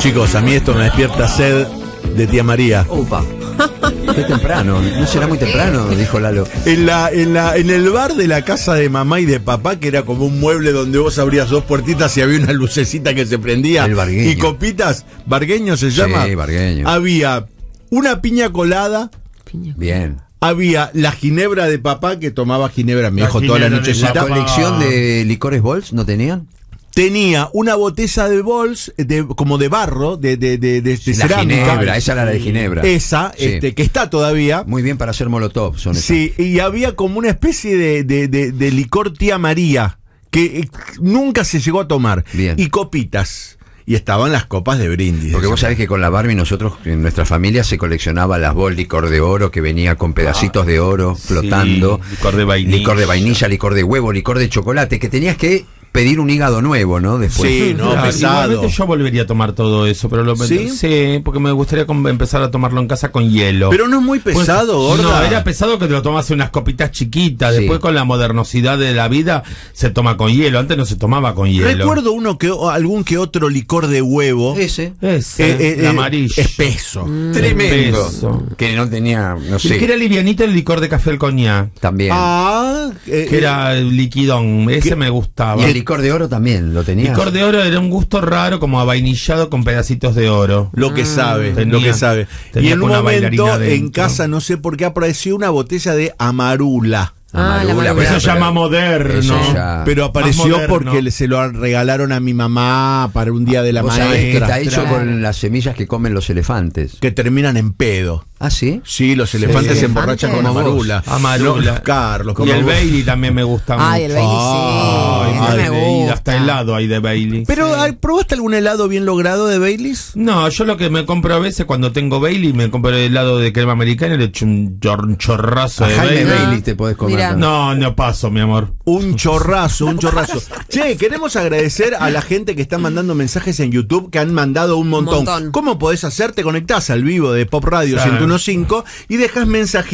Chicos, a mí esto me despierta sed de tía María. Opa. Qué temprano. ¿No será muy temprano? Dijo Lalo. En el bar de la casa de mamá y de papá, que era como un mueble donde vos abrías dos puertitas y había una lucecita que se prendía. El Bargueño. Y copitas, ¿Bargueño se llama? Sí, Bargueño. Había una piña colada. Bien. Había la ginebra de papá, que tomaba ginebra mi La hijo toda la ginebra de nochecita. ¿La colección de licores Bols no tenían? Tenía una botella de bols, como de barro, de La cerámica. Ginebra, esa era la de Ginebra. Esa, Sí. Que está todavía. Muy bien para hacer molotov, son esas. Sí, y había como una especie de licor tía María, que nunca se llegó a tomar. Bien. Y copitas. Y estaban las copas de brindis. Porque vos sabés que con la Barbie nosotros, en nuestra familia, se coleccionaba las Bols licor de oro, que venía con pedacitos de oro flotando. Sí, licor de vainilla. Licor de vainilla, licor de huevo, licor de chocolate, que tenías que pedir un hígado nuevo, ¿no? Después. Sí, no, Claro, pesado. igualmente yo volvería a tomar todo eso, pero ¿Sí? sí, porque me gustaría empezar a tomarlo en casa con hielo. Pero no es muy pesado, gorda. No, era pesado que te lo tomas en unas copitas chiquitas. Sí. Después, con la modernosidad de la vida, se toma con hielo. Antes no se tomaba con hielo. Recuerdo algún que otro licor de huevo. Ese. El amarillo. Espeso. Tremendo. Espeso. Que no tenía, no El sé. que era livianito, el licor de café al coñac. También. Que era liquidón. Ese me gustaba. Y el licor de oro también, ¿lo tenías? Licor de oro era un gusto raro, como avainillado con pedacitos de oro. Lo que sabe, Tenía- lo que sabe. tenía Y en un una momento bailarina en dentro. casa, no sé por qué, apareció una botella de amarula. Ah, la Amarula, amarula. bueno, Eso se llama moderno. eso ya- Pero apareció moderno. porque se lo regalaron a mi mamá para un día de la Vos sabés que maestra. está hecho Claro. con las semillas que comen los elefantes. Que terminan en pedo. ¿Ah, sí? Sí, los elefantes se emborrachan con ¿Elefantes? amarula. Amarula. No, Carlos, Y como el vos. Bailey también me gusta Ay, el mucho. Bailey Ay, sí. madre ese me de vida, gusta. hasta helado hay de Bailey. Pero, ¿probaste algún helado bien logrado de Baileys? No, yo lo que me compro a veces cuando tengo Bailey, me compro el helado de crema americana y le echo un chorrazo A de Jaime Bailey. Bailey te podés comer. Mirá. también. No paso, mi amor. Un chorrazo, un chorrazo. Che, queremos agradecer a la gente que está mandando mensajes en YouTube, que han mandado un montón. Un montón. ¿Cómo podés hacer? Te conectás al vivo de Pop Radio Claro. 101.5 y dejas mensajitos.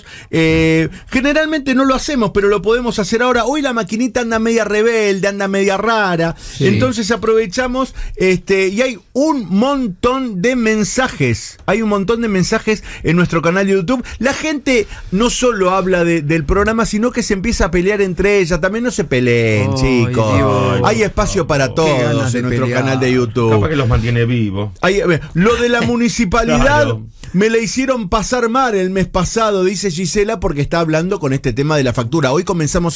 Generalmente no lo hacemos, pero lo podemos hacer ahora. Hoy la maquinita anda media rebelde, anda media rara. Sí. Entonces aprovechamos y hay un montón de mensajes. Hay un montón de mensajes en nuestro canal de YouTube. La gente no solo habla del programa, sino que se empieza a pelear entre ellas. También no se peleen, Ay, chicos. Dios. Hay espacio para Qué todos ganas de en nuestro pelear. canal de Capaz YouTube. que los mantiene vivos. Lo de la municipalidad Claro. me la hicieron pasar mal el mes pasado, dice Gisela, porque está hablando con este tema de la factura. Hoy comenzamos